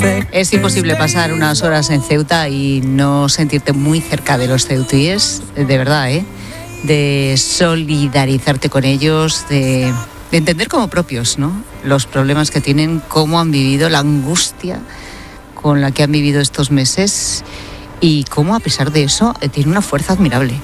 Es imposible pasar unas horas en Ceuta y no sentirte muy cerca de los ceutíes, de verdad, de solidarizarte con ellos, de entender como propios, ¿no?, los problemas que tienen, cómo han vivido, la angustia con la que han vivido estos meses y cómo a pesar de eso tiene una fuerza admirable.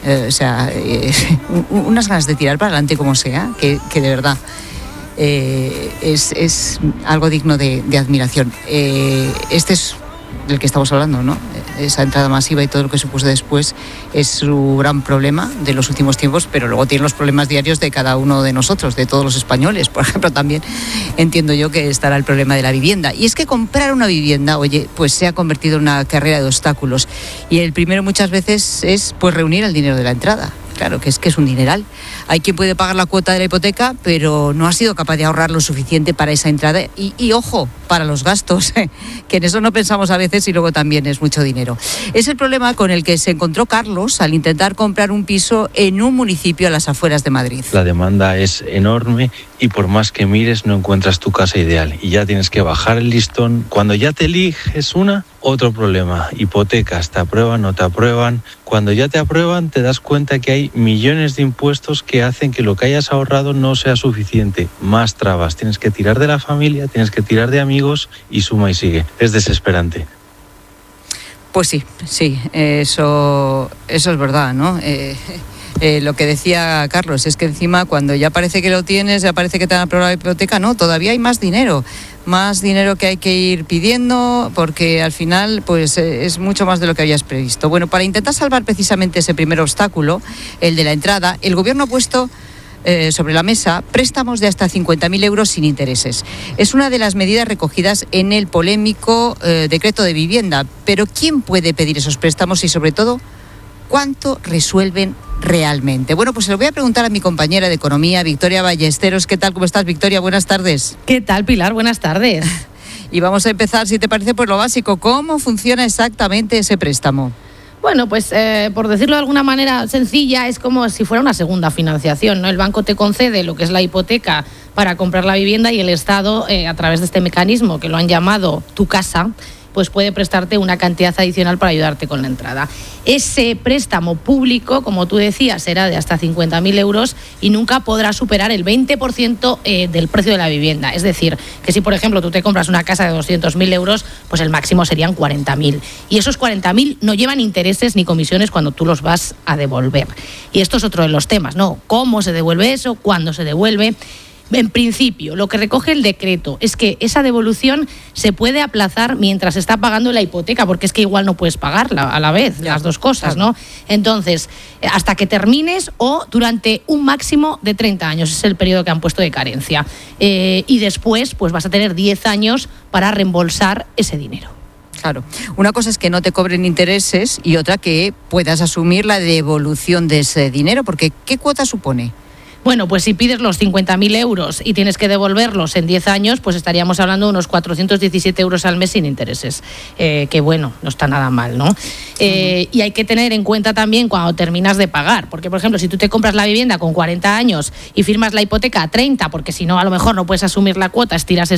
Unas ganas de tirar para adelante como sea, que de verdad es algo digno de admiración. Este es del que estamos hablando, ¿no? Esa entrada masiva y todo lo que supuso después es su gran problema de los últimos tiempos, pero luego tiene los problemas diarios de cada uno de nosotros, de todos los españoles. Por ejemplo, también entiendo yo que estará el problema de la vivienda. Y es que comprar una vivienda, pues se ha convertido en una carrera de obstáculos. Y el primero muchas veces es pues reunir el dinero de la entrada. Claro, que es un dineral. Hay quien puede pagar la cuota de la hipoteca, pero no ha sido capaz de ahorrar lo suficiente para esa entrada. Y ojo, para los gastos, que en eso no pensamos a veces y luego también es mucho dinero. Es el problema con el que se encontró Carlos al intentar comprar un piso en un municipio a las afueras de Madrid. La demanda es enorme y por más que mires no encuentras tu casa ideal. Y ya tienes que bajar el listón. Cuando ya te eliges otro problema. Hipotecas, te aprueban, no te aprueban. Cuando ya te aprueban te das cuenta que hay millones de impuestos que hacen que lo que hayas ahorrado no sea suficiente. Más trabas. Tienes que tirar de la familia, tienes que tirar de amigos y suma y sigue. Es desesperante. Pues sí, eso es verdad, ¿no? Lo que decía Carlos es que encima cuando ya parece que lo tienes, ya parece que te han aprobado la hipoteca, no, todavía hay más dinero que hay que ir pidiendo porque al final pues es mucho más de lo que habías previsto. Bueno, para intentar salvar precisamente ese primer obstáculo, el de la entrada, el Gobierno ha puesto sobre la mesa préstamos de hasta 50.000 euros sin intereses. Es una de las medidas recogidas en el polémico decreto de vivienda. Pero ¿quién puede pedir esos préstamos y sobre todo cuánto resuelven realmente? Bueno, pues se lo voy a preguntar a mi compañera de Economía, Victoria Ballesteros. ¿Qué tal? ¿Cómo estás, Victoria? Buenas tardes. ¿Qué tal, Pilar? Buenas tardes. Y vamos a empezar, si te parece, por lo básico. ¿Cómo funciona exactamente ese préstamo? Bueno, pues por decirlo de alguna manera sencilla, es como si fuera una segunda financiación, ¿no? El banco te concede lo que es la hipoteca para comprar la vivienda y el Estado, a través de este mecanismo que lo han llamado Tu Casa, pues puede prestarte una cantidad adicional para ayudarte con la entrada. Ese préstamo público, como tú decías, será de hasta 50.000 euros y nunca podrá superar el 20% del precio de la vivienda. Es decir, que si, por ejemplo, tú te compras una casa de 200.000 euros, pues el máximo serían 40.000. Y esos 40.000 no llevan intereses ni comisiones cuando tú los vas a devolver. Y esto es otro de los temas, ¿no? ¿Cómo se devuelve eso? ¿Cuándo se devuelve? En principio, lo que recoge el decreto es que esa devolución se puede aplazar mientras se está pagando la hipoteca, porque es que igual no puedes pagarla a la vez, las dos cosas, claro, ¿no? Entonces, hasta que termines o durante un máximo de 30 años, es el periodo que han puesto de carencia. Y después, pues vas a tener 10 años para reembolsar ese dinero. Claro. Una cosa es que no te cobren intereses y otra que puedas asumir la devolución de ese dinero, porque ¿qué cuota supone? Bueno, pues si pides los 50.000 euros y tienes que devolverlos en 10 años, pues estaríamos hablando de unos 417 euros al mes sin intereses, que bueno, no está nada mal, ¿no? Y hay que tener en cuenta también cuando terminas de pagar, porque por ejemplo, si tú te compras la vivienda con 40 años y firmas la hipoteca a 30, porque si no, a lo mejor no puedes asumir la cuota, estiras,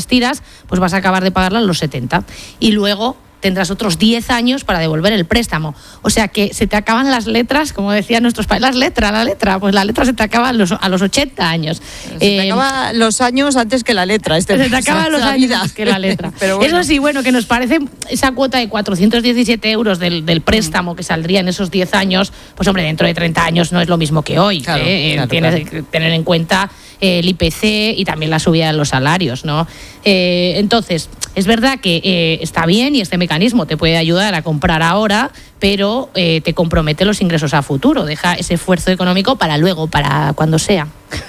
pues vas a acabar de pagarla a los 70. Y luego tendrás otros 10 años para devolver el préstamo. O sea que se te acaban las letras, como decían nuestros padres, la letra, pues la letra se te acaba a los 80 años. Se te acaban los años antes que la letra. Se te acaban los años antes que la letra. Pero bueno. Eso sí, bueno, que nos parece esa cuota de 417 euros del préstamo que saldría en esos 10 años, pues hombre, dentro de 30 años no es lo mismo que hoy. Claro, Tienes que tener en cuenta el IPC y también la subida de los salarios, ¿no? Entonces, es verdad que está bien y este mecanismo te puede ayudar a comprar ahora, pero te compromete los ingresos a futuro. Deja ese esfuerzo económico para luego, para cuando sea.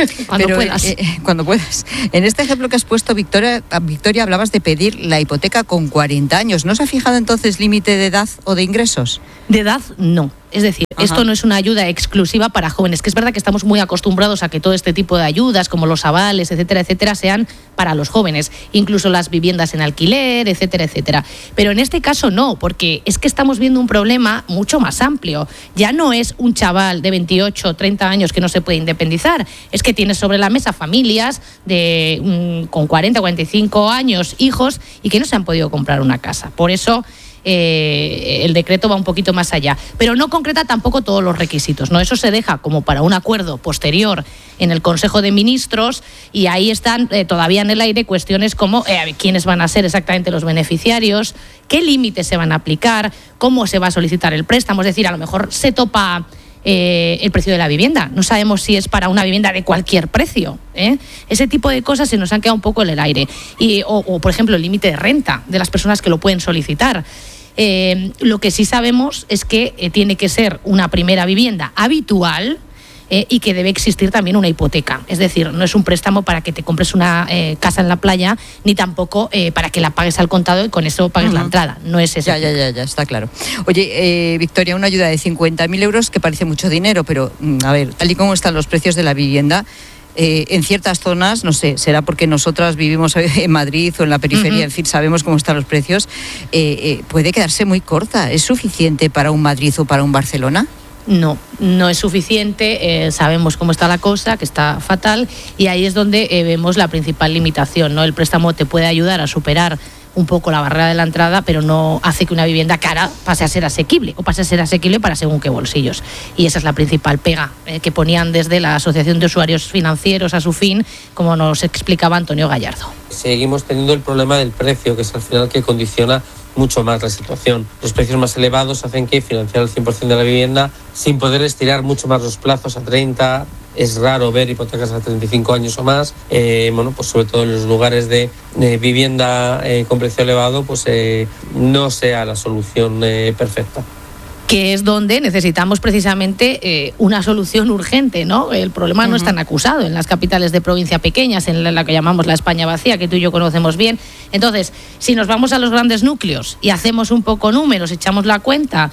Cuando puedas. En este ejemplo que has puesto, Victoria, hablabas de pedir la hipoteca con 40 años. ¿No se ha fijado entonces límite de edad o de ingresos? De edad, no. Es decir, esto no es una ayuda exclusiva para jóvenes, que es verdad que estamos muy acostumbrados a que todo este tipo de ayudas, como los avales, etcétera, etcétera, sean para los jóvenes, incluso las viviendas en alquiler, etcétera, etcétera. Pero en este caso no, porque es que estamos viendo un problema mucho más amplio. Ya no es un chaval de 28, 30 años que no se puede independizar, es que tienes sobre la mesa familias con 40, 45 años, hijos, y que no se han podido comprar una casa. Por eso el decreto va un poquito más allá, pero no concreta tampoco todos los requisitos, ¿no? Eso se deja como para un acuerdo posterior en el Consejo de Ministros, y ahí están todavía en el aire cuestiones como quiénes van a ser exactamente los beneficiarios, qué límites se van a aplicar, cómo se va a solicitar el préstamo. Es decir, a lo mejor se topa el precio de la vivienda. No sabemos si es para una vivienda de cualquier precio. Ese tipo de cosas se nos han quedado un poco en el aire. O por ejemplo, el límite de renta de las personas que lo pueden solicitar. Lo que sí sabemos es que tiene que ser una primera vivienda habitual, y que debe existir también una hipoteca. Es decir, no es un préstamo para que te compres una casa en la playa, ni tampoco para que la pagues al contado y con eso pagues la entrada. No es eso. Ya, está claro. Oye, Victoria, una ayuda de 50.000 euros, que parece mucho dinero, pero a ver, tal y como están los precios de la vivienda, en ciertas zonas, no sé, será porque nosotras vivimos en Madrid o en la periferia, en fin, sabemos cómo están los precios, puede quedarse muy corta. ¿Es suficiente para un Madrid o para un Barcelona? No es suficiente, sabemos cómo está la cosa, que está fatal, y ahí es donde vemos la principal limitación, ¿no? El préstamo te puede ayudar a superar un poco la barrera de la entrada, pero no hace que una vivienda cara pase a ser asequible, o pase a ser asequible para según qué bolsillos. Y esa es la principal pega que ponían desde la Asociación de Usuarios Financieros a su fin, como nos explicaba Antonio Gallardo. Seguimos teniendo el problema del precio, que es al final que condiciona mucho más la situación. Los precios más elevados hacen que financiar el 100% de la vivienda sin poder estirar mucho más los plazos a 30. Es raro ver hipotecas a 35 años o más. Pues sobre todo en los lugares de vivienda con precio elevado, pues no sea la solución perfecta. Que es donde necesitamos precisamente una solución urgente, ¿no? El problema no es tan acusado en las capitales de provincia pequeñas, en la que llamamos la España vacía, que tú y yo conocemos bien. Entonces, si nos vamos a los grandes núcleos y hacemos un poco números, echamos la cuenta,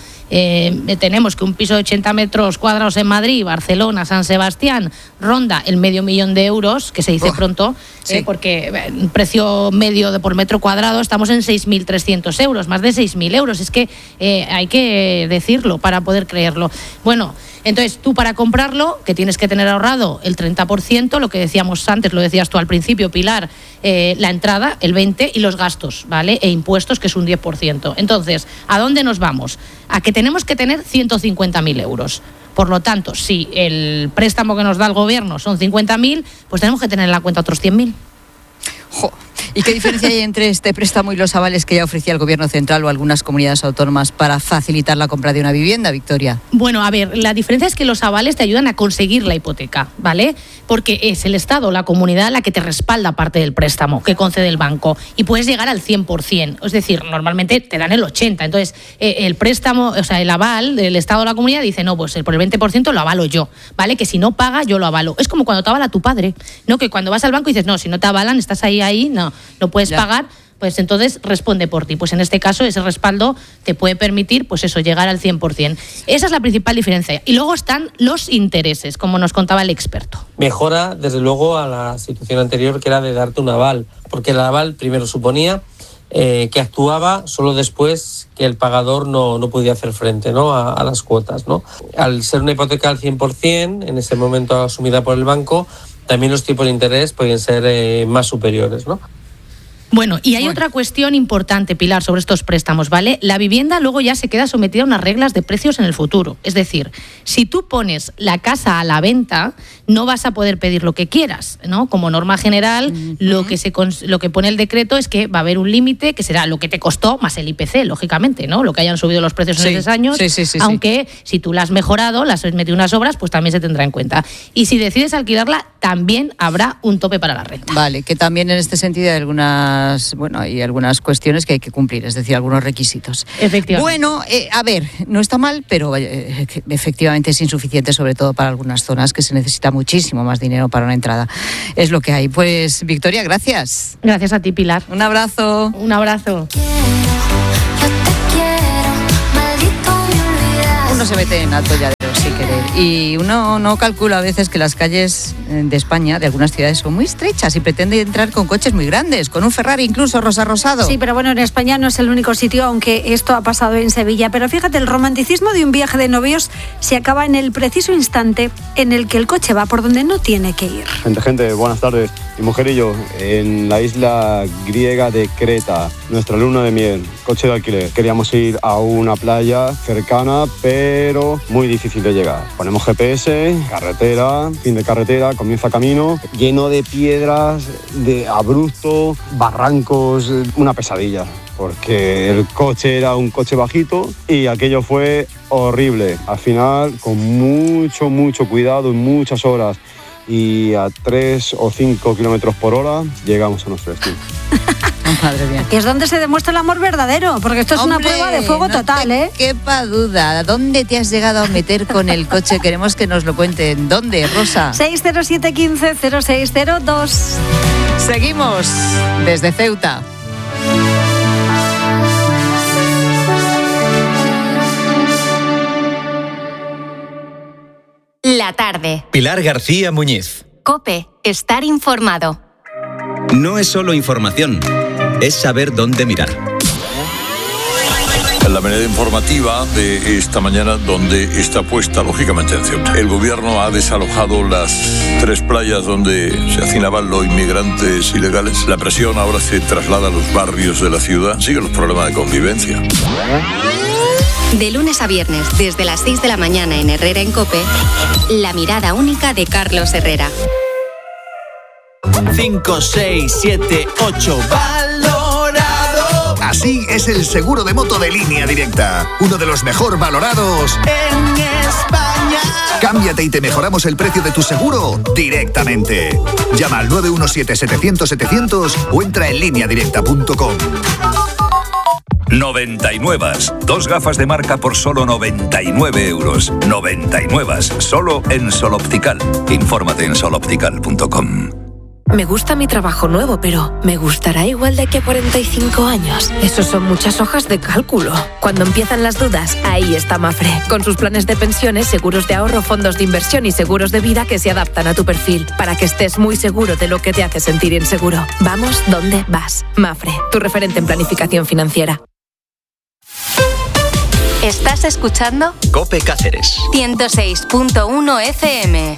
tenemos que un piso de 80 metros cuadrados en Madrid, Barcelona, San Sebastián, ronda el 500.000 euros, que se dice pronto, sí. Porque el precio medio por metro cuadrado estamos en 6.300 euros, más de 6.000 euros. Es que hay que decirlo para poder creerlo. Bueno, entonces tú para comprarlo, que tienes que tener ahorrado el 30%, lo que decíamos antes, lo decías tú al principio, Pilar, la entrada, el 20%, y los gastos, ¿vale? E impuestos, que es un 10%. Entonces, ¿a dónde nos vamos? A que tenemos que tener 150.000 euros. Por lo tanto, si el préstamo que nos da el gobierno son 50.000, pues tenemos que tener en la cuenta otros 100.000. ¿Y qué diferencia hay entre este préstamo y los avales que ya ofrecía el Gobierno central o algunas comunidades autónomas para facilitar la compra de una vivienda, Victoria? Bueno, a ver, la diferencia es que los avales te ayudan a conseguir la hipoteca, ¿vale? Porque es el Estado o la comunidad la que te respalda parte del préstamo que concede el banco, y puedes llegar al 100%, es decir, normalmente te dan el 80%. Entonces, el préstamo, o sea, el aval del Estado o la comunidad dice, no, pues por el 20% lo avalo yo, ¿vale? Que si no paga, yo lo avalo. Es como cuando te avala tu padre, ¿no? Que cuando vas al banco y dices, no, si no te avalan, estás ahí, no puedes pagar, pues entonces responde por ti. Pues en este caso ese respaldo te puede permitir, pues eso, llegar al 100%. Esa es la principal diferencia. Y luego están los intereses, como nos contaba el experto. Mejora, desde luego, a la situación anterior, que era de darte un aval, porque el aval primero suponía que actuaba solo después que el pagador no podía hacer frente, ¿no? a las cuotas, ¿no? Al ser una hipoteca al 100%, en ese momento asumida por el banco, también los tipos de interés pueden ser más superiores, ¿no? Bueno, y hay otra cuestión importante, Pilar, sobre estos préstamos, ¿vale? La vivienda luego ya se queda sometida a unas reglas de precios en el futuro. Es decir, si tú pones la casa a la venta, no vas a poder pedir lo que quieras, ¿no? Como norma general, lo que pone el decreto es que va a haber un límite, que será lo que te costó más el IPC, lógicamente, ¿no? Lo que hayan subido los precios en esos años, aunque si tú la has mejorado, las has metido unas obras, pues también se tendrá en cuenta. Y si decides alquilarla, también habrá un tope para la renta. Vale, que también en este sentido hay algunas cuestiones que hay que cumplir, es decir, algunos requisitos. Efectivamente. Bueno, a ver, no está mal, pero efectivamente es insuficiente, sobre todo para algunas zonas que se necesita muchísimo más dinero para una entrada. Es lo que hay. Pues, Victoria, gracias. Gracias a ti, Pilar. Un abrazo. Un abrazo. uno se mete en atolladeros sin querer. Y uno no calcula a veces que las calles de España, de algunas ciudades, son muy estrechas y pretende entrar con coches muy grandes, con un Ferrari incluso rosado. Sí, pero bueno, en España no es el único sitio, aunque esto ha pasado en Sevilla. Pero fíjate, el romanticismo de un viaje de novios se acaba en el preciso instante en el que el coche va por donde no tiene que ir. Gente, buenas tardes. Mi mujer y yo, en la isla griega de Creta, nuestra luna de miel, coche de alquiler. Queríamos ir a una playa cercana, pero muy difícil de llegar. Ponemos GPS, carretera, fin de carretera, comienza camino, lleno de piedras, de abrupto, barrancos, una pesadilla. Porque el coche era un coche bajito y aquello fue horrible. Al final, con mucho cuidado y muchas horas y a 3 o 5 kilómetros por hora, llegamos a nuestro destino. Madre mía. Que es donde se demuestra el amor verdadero, porque esto es una prueba de fuego total, ¿eh? Quepa duda. ¿Dónde te has llegado a meter con el coche? Queremos que nos lo cuenten. ¿Dónde, Rosa? 607 15 0602. Seguimos desde Ceuta. La tarde. Pilar García Muñiz. COPE. Estar informado. No es solo información, es saber dónde mirar. La manera informativa de esta mañana, donde está puesta lógicamente en Ceuta. El gobierno ha desalojado las 3 playas donde se hacinaban los inmigrantes ilegales. La presión ahora se traslada a los barrios de la ciudad. Siguen los problemas de convivencia. De lunes a viernes, desde las 6 de la mañana en Herrera en COPE, la mirada única de Carlos Herrera. 5, 6, 7, 8, valorado. Así es el seguro de moto de Línea Directa, uno de los mejor valorados en España. Cámbiate y te mejoramos el precio de tu seguro directamente. Llama al 917-700-700 o entra en lineadirecta.com. 99. 2 gafas de marca por solo 99 euros. 99. Solo en Sol Optical. Infórmate en soloptical.com. Me gusta mi trabajo nuevo, pero ¿me gustará igual de aquí a 45 años? Esos son muchas hojas de cálculo. Cuando empiezan las dudas, ahí está Mafre, con sus planes de pensiones, seguros de ahorro, fondos de inversión y seguros de vida que se adaptan a tu perfil, para que estés muy seguro de lo que te hace sentir inseguro. Vamos donde vas. Mafre, tu referente en planificación financiera. ¿Estás escuchando? COPE Cáceres 106.1 FM.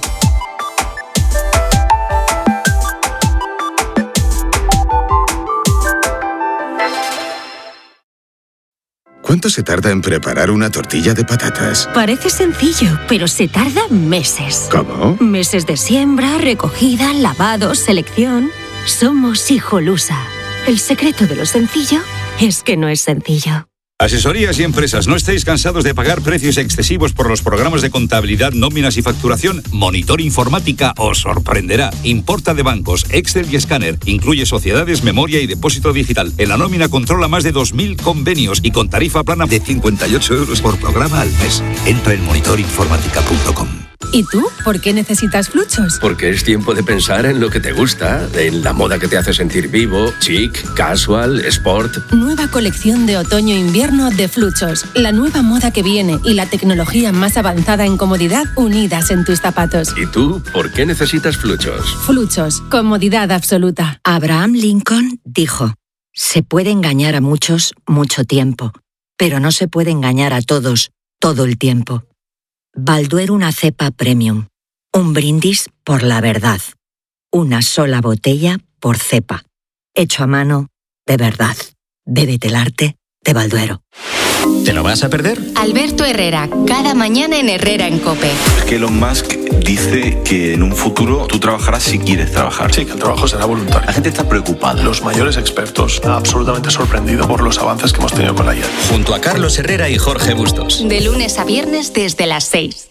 ¿Cuánto se tarda en preparar una tortilla de patatas? Parece sencillo, pero se tarda meses. ¿Cómo? Meses de siembra, recogida, lavado, selección. Somos Hijolusa. El secreto de lo sencillo es que no es sencillo. Asesorías y empresas, ¿no estáis cansados de pagar precios excesivos por los programas de contabilidad, nóminas y facturación? Monitor Informática os sorprenderá. Importa de bancos, Excel y escáner. Incluye sociedades, memoria y depósito digital. En la nómina controla más de 2.000 convenios y con tarifa plana de 58 euros por programa al mes. Entra en monitorinformática.com. ¿Y tú? ¿Por qué necesitas Fluchos? Porque es tiempo de pensar en lo que te gusta, en la moda que te hace sentir vivo, chic, casual, sport. Nueva colección de otoño-invierno de Fluchos. La nueva moda que viene y la tecnología más avanzada en comodidad unidas en tus zapatos. ¿Y tú? ¿Por qué necesitas Fluchos? Fluchos. Comodidad absoluta. Abraham Lincoln dijo: se puede engañar a muchos mucho tiempo, pero no se puede engañar a todos todo el tiempo. Balduero, una cepa premium. Un brindis por la verdad. Una sola botella por cepa. Hecho a mano de verdad. Bébete el arte de Balduero. ¿Te lo vas a perder? Alberto Herrera, cada mañana en Herrera en COPE. Es que Elon Musk dice que en un futuro tú trabajarás si quieres trabajar. Sí, que el trabajo será voluntario. La gente está preocupada. Los mayores expertos absolutamente sorprendidos por los avances que hemos tenido con la IA. Junto a Carlos Herrera y Jorge Bustos. De lunes a viernes desde las 6.